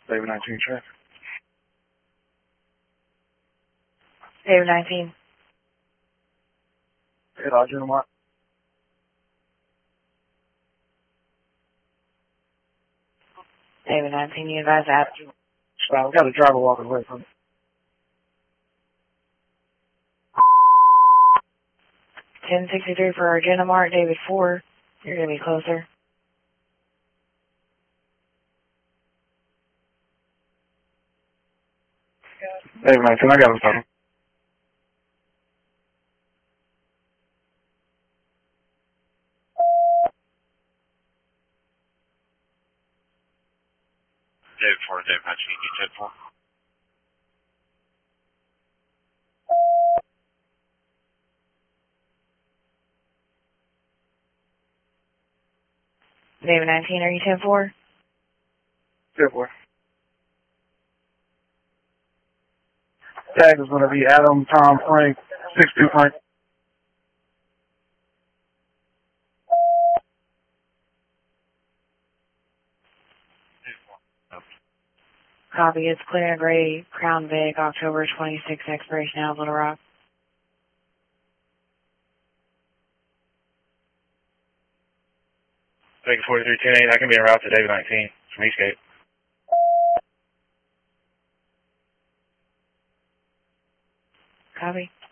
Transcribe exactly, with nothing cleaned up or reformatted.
David nineteen traffic. David nineteen. Hey, Roger, Mark. David nineteen, you advise that. Stop, we got a driver walking away from it. ten sixty-three for Argenta Mark, David four. You're going to be closer. David nineteen, I got him talking. David four, David nineteen, you ten four. David nineteen, are you ten four? ten four. Tag is going to be Adam, Tom, Frank, six two Frank. Copy, it's clear and gray, Crown Vic, October twenty-sixth, expiration out of Little Rock. Take forty-three ten eight, I can be en route to David nineteen from Eastgate. Copy.